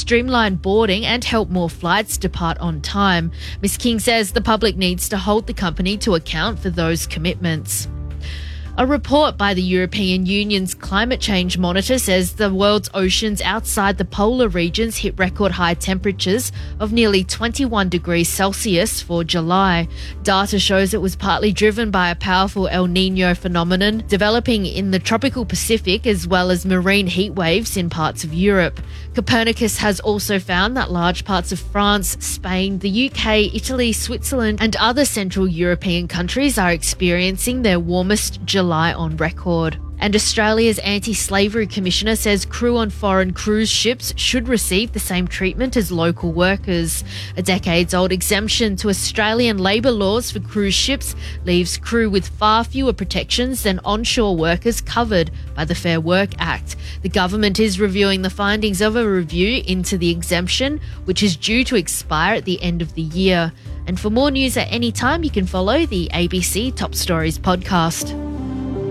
streamline boarding and help more flights depart on time. Ms. King says the public needs to hold the company to account for those commitments. A report by the European Union's Climate Change Monitor says the world's oceans outside the polar regions hit record high temperatures of nearly 21 degrees Celsius for July. Data shows it was partly driven by a powerful El Niño phenomenon developing in the tropical Pacific as well as marine heat waves in parts of Europe. Copernicus has also found that large parts of France, Spain, the UK, Italy, Switzerland and other Central European countries are experiencing their warmest July on record. And Australia's Anti-Slavery Commissioner says crew on foreign cruise ships should receive the same treatment as local workers. A decades-old exemption to Australian labour laws for cruise ships leaves crew with far fewer protections than onshore workers covered by the Fair Work Act. The government is reviewing the findings of a review into the exemption, which is due to expire at the end of the year. And for more news at any time, you can follow the ABC Top Stories podcast.